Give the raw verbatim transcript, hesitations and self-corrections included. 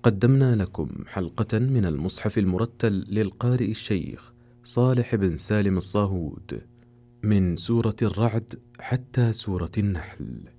قدمنا لكم حلقة من المصحف المرتل للقارئ الشيخ صالح بن سالم الصاهود من سورة الرعد حتى سورة النحل.